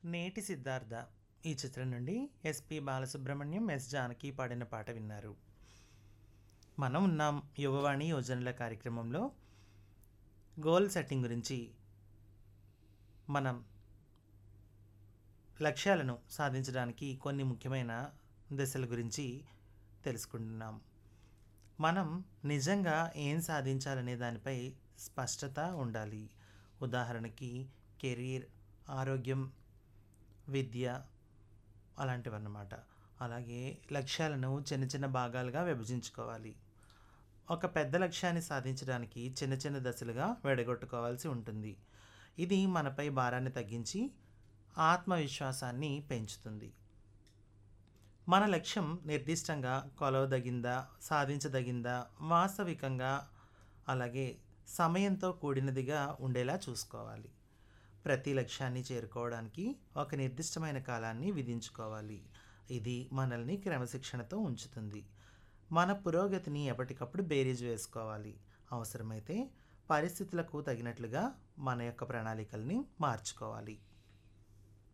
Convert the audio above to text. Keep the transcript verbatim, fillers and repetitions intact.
నేటి సిద్ధార్థ ఈ చిత్రం నుండి ఎస్పి బాలసుబ్రహ్మణ్యం, ఎస్ జానకి పాడిన పాట విన్నారు. మనం ఉన్నాం యువవాణి యోజనల కార్యక్రమంలో. గోల్ సెట్టింగ్ గురించి మనం లక్ష్యాలను సాధించడానికి కొన్ని ముఖ్యమైన దశల గురించి తెలుసుకుంటున్నాం. మనం నిజంగా ఏం సాధించాలనే దానిపై స్పష్టత ఉండాలి. ఉదాహరణకి కెరీర్, ఆరోగ్యం, విద్య అలాంటివన్నమాట. అలాగే లక్ష్యాలను చిన్న చిన్న భాగాలుగా విభజించుకోవాలి. ఒక పెద్ద లక్ష్యాన్ని సాధించడానికి చిన్న చిన్న దశలుగా విడగొట్టుకోవాల్సి ఉంటుంది. ఇది మనపై భారాన్ని తగ్గించి ఆత్మవిశ్వాసాన్ని పెంచుతుంది. మన లక్ష్యం నిర్దిష్టంగా కొలవదగిందా, సాధించదగిందా, వాస్తవికంగా అలాగే సమయంతో కూడినదిగా ఉండేలా చూసుకోవాలి. ప్రతి లక్ష్యాన్ని చేరుకోవడానికి ఒక నిర్దిష్టమైన కాలాన్ని విధించుకోవాలి. ఇది మనల్ని క్రమశిక్షణతో ఉంచుతుంది. మన పురోగతిని ఎప్పటికప్పుడు బేరీజు వేసుకోవాలి. అవసరమైతే పరిస్థితులకు తగినట్లుగా మన యొక్క ప్రణాళికల్ని మార్చుకోవాలి.